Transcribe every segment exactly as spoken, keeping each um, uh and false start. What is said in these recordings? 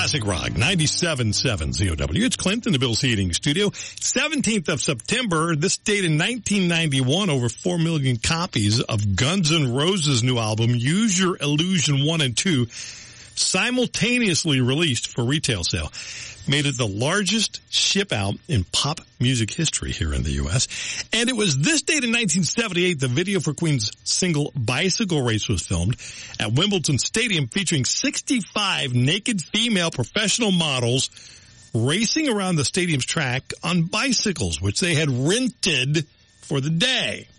Classic Rock, ninety-seven point seven Z O W. It's Clint in the Bill's Heating Studio. seventeenth of September, this date in nineteen ninety-one, over four million copies of Guns N' Roses' new album, Use Your Illusion one and two, simultaneously released for retail sale. Made it the largest ship out in pop music history here in the U S. And it was this date in nineteen seventy-eight, the video for Queen's single Bicycle Race was filmed at Wimbledon Stadium, featuring sixty-five naked female professional models racing around the stadium's track on bicycles, which they had rented for the day.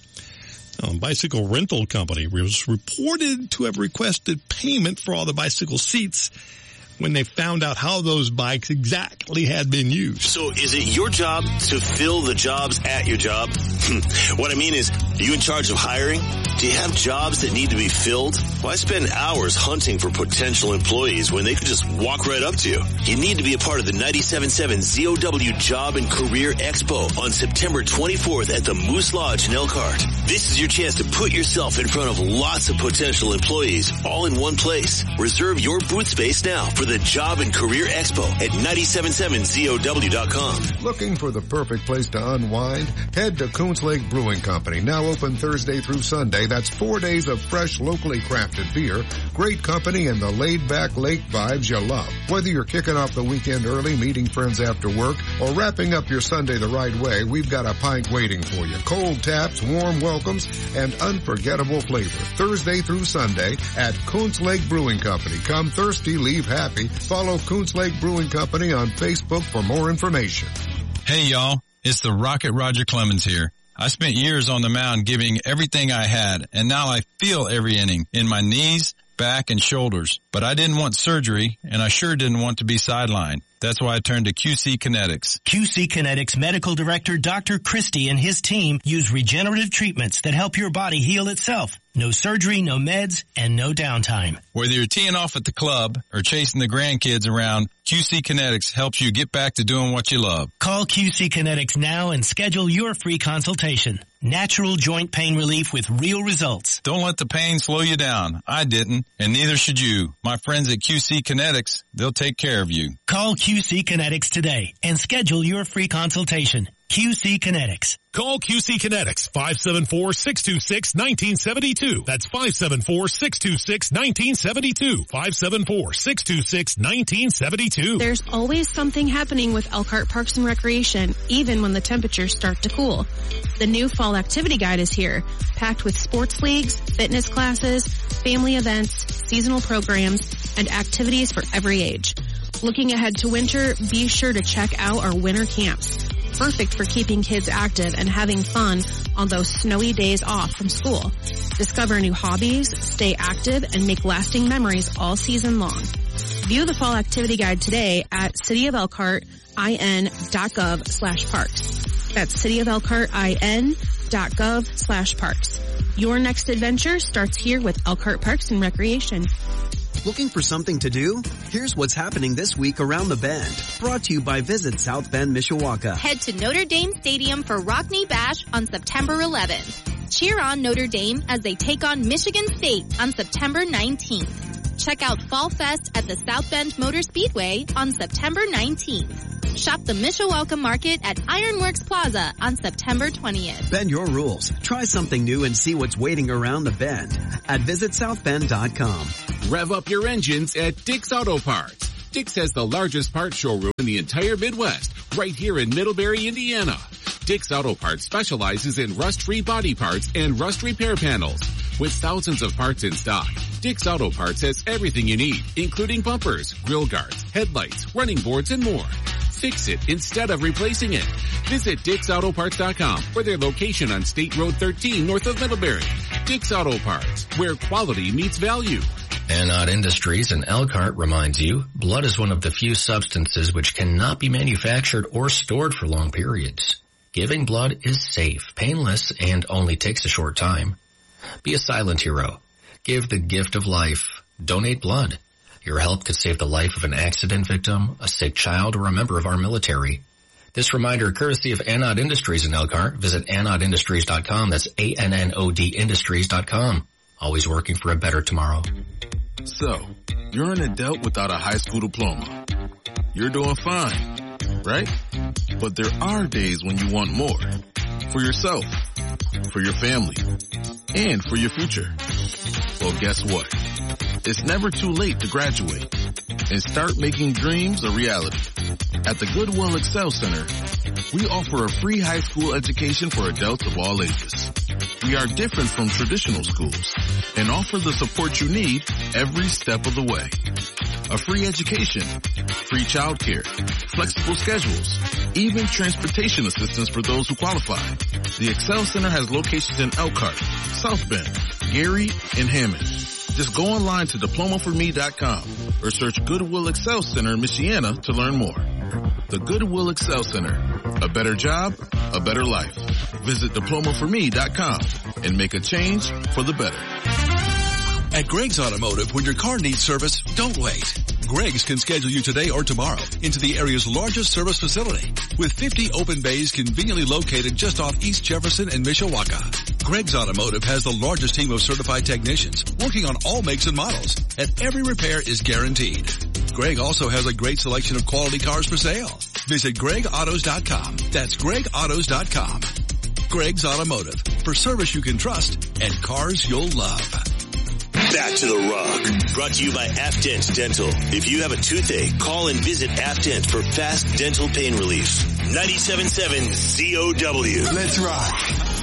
A bicycle rental company was reported to have requested payment for all the bicycle seats when they found out how those bikes exactly had been used. So is it your job to fill the jobs at your job? What I mean is, are you in charge of hiring? Do you have jobs that need to be filled? Why spend hours hunting for potential employees when they could just walk right up to you? You need to be a part of the ninety-seven point seven Z O W Job and Career Expo on September twenty-fourth at the Moose Lodge in Elkhart. This is your chance to put yourself in front of lots of potential employees all in one place. Reserve your booth space now for the Job and Career Expo at ninety-seven point seven Z O W dot com. Looking for the perfect place to unwind? Head to Coons Lake Brewing Company, now open Thursday through Sunday. That's four days of fresh, locally crafted beer, great company, and the laid-back lake vibes you love. Whether you're kicking off the weekend early, meeting friends after work, or wrapping up your Sunday the right way, we've got a pint waiting for you. Cold taps, warm welcomes, and unforgettable flavor. Thursday through Sunday at Coons Lake Brewing Company. Come thirsty, leave happy. Follow Coons Lake Brewing Company on Facebook for more information. Hey y'all, it's the Rocket Roger Clemens here. I spent years on the mound giving everything I had, and now I feel every inning in my knees, back, and shoulders. But I didn't want surgery, and I sure didn't want to be sidelined. That's why I turned to Q C Kinetics. Q C Kinetics Medical Director Doctor Christie and his team use regenerative treatments that help your body heal itself. No surgery, no meds, and no downtime. Whether you're teeing off at the club or chasing the grandkids around, Q C Kinetics helps you get back to doing what you love. Call Q C Kinetics now and schedule your free consultation. Natural joint pain relief with real results. Don't let the pain slow you down. I didn't, and neither should you. My friends at Q C Kinetics, they'll take care of you. Call Q C Kinetics today and schedule your free consultation. Q C Kinetics. Call Q C Kinetics, five seven four, six two six, one nine seven two. That's five seven four, six two six, one nine seven two. five seven four, six two six, one nine seven two. There's always something happening with Elkhart Parks and Recreation, even when the temperatures start to cool. The new fall activity guide is here, packed with sports leagues, fitness classes, family events, seasonal programs, and activities for every age. Looking ahead to winter, be sure to check out our winter camps. Perfect for keeping kids active and having fun on those snowy days off from school. Discover new hobbies, stay active, and make lasting memories all season long. View the fall activity guide today at cityofelkhart.in.gov slash parks. That's cityofelkhart.in.gov slash parks. Your next adventure starts here with Elkhart Parks and Recreation. Looking for something to do? Here's what's happening this week around the Bend. Brought to you by Visit South Bend, Mishawaka. Head to Notre Dame Stadium for Rockney Bash on September eleventh. Cheer on Notre Dame as they take on Michigan State on September nineteenth. Check out Fall Fest at the South Bend Motor Speedway on September nineteenth. Shop the Mishawaka Market at Ironworks Plaza on September twentieth. Bend your rules. Try something new and see what's waiting around the Bend at visit south bend dot com. Rev up your engines at Dick's Auto Parts. Dick's has the largest parts showroom in the entire Midwest, right here in Middlebury, Indiana. Dick's Auto Parts specializes in rust-free body parts and rust repair panels. With thousands of parts in stock, Dick's Auto Parts has everything you need, including bumpers, grill guards, headlights, running boards, and more. Fix it instead of replacing it. Visit Dicks Auto Parts dot com for their location on State Road thirteen north of Middlebury. Dick's Auto Parts, where quality meets value. Anod Industries in Elkhart reminds you, blood is one of the few substances which cannot be manufactured or stored for long periods. Giving blood is safe, painless, and only takes a short time. Be a silent hero. Give the gift of life. Donate blood. Your help could save the life of an accident victim, a sick child, or a member of our military. This reminder courtesy of Anod Industries in Elkhart. Visit anod industries dot com. That's A N N O D industries dot com. Always working for a better tomorrow. So, you're an adult without a high school diploma. you're doing fine, right? But there are days when you want more. For yourself, for your family, and for your future. Well, guess what? It's never too late to graduate and start making dreams a reality. At the Goodwill Excel Center, we offer a free high school education for adults of all ages. We are different from traditional schools and offer the support you need every step of the way. A free education, free childcare, flexible schedules, even transportation assistance for those who qualify. The Excel Center has locations in Elkhart, South Bend, Gary, and Hammond. Just go online to diploma for me dot com or search Goodwill Excel Center in Michiana to learn more. The Goodwill Excel Center. A better job, a better life. Visit diploma for me dot com and make a change for the better. At Greg's Automotive, when your car needs service, don't wait. Greg's can schedule you today or tomorrow into the area's largest service facility with fifty open bays conveniently located just off East Jefferson and Mishawaka. Greg's Automotive has the largest team of certified technicians working on all makes and models, and every repair is guaranteed. Greg also has a great selection of quality cars for sale. Visit Greg Autos dot com. That's Greg Autos dot com. Greg's Automotive, for service you can trust and cars you'll love. Back to the Rock, brought to you by Afdent Dental. If you have a toothache, call and visit Afdent for fast dental pain relief. ninety-seven point seven Z O W. Let's rock.